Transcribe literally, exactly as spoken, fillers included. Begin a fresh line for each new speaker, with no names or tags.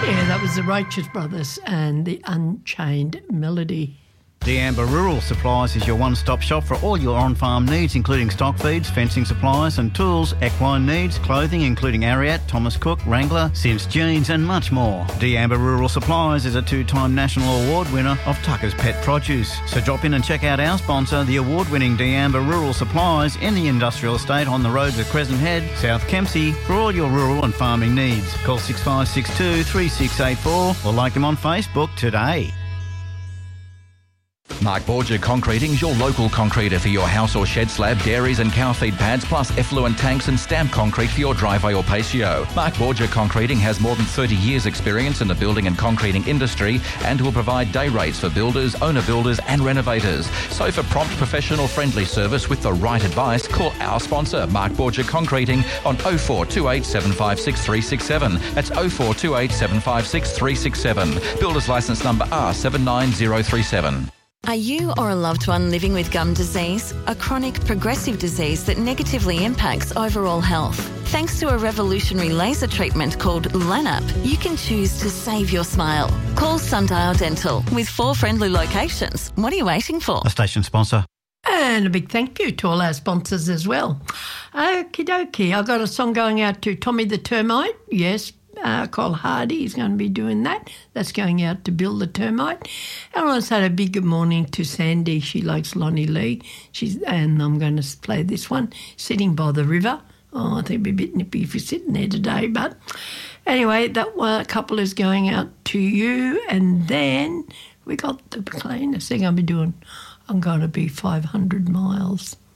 Yeah, that was the Righteous Brothers and the Unchained Melody.
D'Amber Rural Supplies is your one-stop shop for all your on-farm needs, including stock feeds, fencing supplies and tools, equine needs, clothing including Ariat, Thomas Cook, Wrangler, Sims Jeans and much more. D'Amber Rural Supplies is a two-time national award winner of Tucker's Pet Produce. So drop in and check out our sponsor, the award-winning D'Amber Rural Supplies in the industrial estate on the roads of Crescent Head, South Kempsey, for all your rural and farming needs. Call six five six two, three six eight four or like them on Facebook today.
Mark Borgia Concreting is your local concreter for your house or shed slab, dairies and cow feed pads, plus effluent tanks and stamped concrete for your driveway or patio. Mark Borgia Concreting has more than thirty years experience in the building and concreting industry and will provide day rates for builders, owner builders and renovators. So for prompt, professional, friendly service with the right advice, call our sponsor, Mark Borgia Concreting, on oh four two eight, seven five six, three six seven. That's oh four two eight, seven five six, three six seven. Builder's licence number R seven nine zero three seven.
Are you or a loved one living with gum disease, a chronic progressive disease that negatively impacts overall health? Thanks to a revolutionary laser treatment called LANAP, you can choose to save your smile. Call Sundial Dental with four friendly locations. What are you waiting for?
A station sponsor.
And a big thank you to all our sponsors as well. Okie dokie. I've got a song going out to Tommy the Termite. Yes, Uh, Cole Hardy is going to be doing that. That's going out to Bill the Termite. And I want to say a big good morning to Sandy. She likes Lonnie Lee. She's and I'm going to play this one, Sitting by the River. Oh, I think it'd be a bit nippy if you're sitting there today. But anyway, that one, couple is going out to you. And then we got the cleanest thing I'll be doing. I'm going to be five hundred miles.